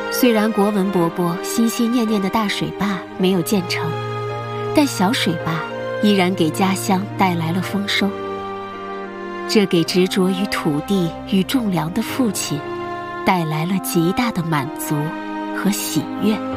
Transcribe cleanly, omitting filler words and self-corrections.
虽然国文伯伯心心念念的大水坝没有建成，但小水坝依然给家乡带来了丰收。这给执着于土地与种粮的父亲带来了极大的满足和喜悦。